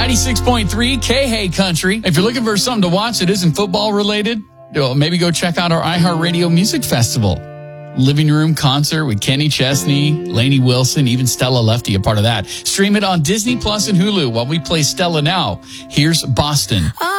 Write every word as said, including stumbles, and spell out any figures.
ninety-six point three K-Hey Country. If you're looking for something to watch that isn't football related, maybe go check out our iHeartRadio Music Festival. Living room concert with Kenny Chesney, Lainey Wilson, even Stella Lefty, a part of that. Stream it on Disney Plus and Hulu while we play Stella now. Here's Boston.